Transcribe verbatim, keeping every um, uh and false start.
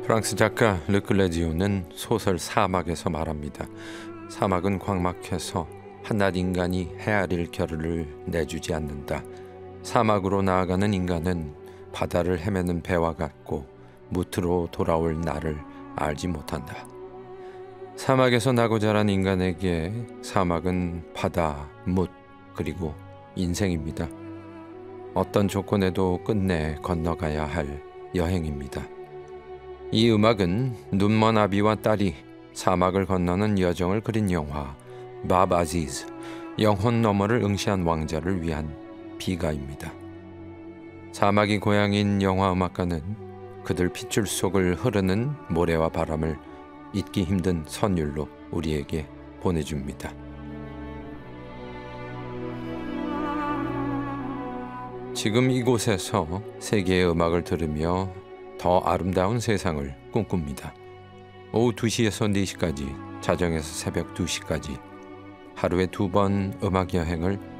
프랑스 작가 르클레지오는 소설 사막에서 말합니다. 사막은 광막해서 한낱 인간이 헤아릴 겨를을 내주지 않는다. 사막으로 나아가는 인간은 바다를 헤매는 배와 같고 무트로 돌아올 날을 알지 못한다. 사막에서 나고 자란 인간에게 사막은 바다, 뭇, 그리고 인생입니다. 어떤 조건에도 끝내 건너가야 할 여행입니다. 이 음악은 눈먼 아비와 딸이 사막을 건너는 여정을 그린 영화 밥 아지즈, 영혼 너머를 응시한 왕자를 위한 비가입니다. 사막이 고향인 영화 음악가는 그들 핏줄 속을 흐르는 모래와 바람을 잊기 힘든 선율로 우리에게 보내줍니다. 지금 이곳에서 세계의 음악을 들으며 더 아름다운 세상을 꿈꿉니다. 오후 두 시에서 네 시까지, 자정에서 새벽 두 시까지 하루에 두 번 음악 여행을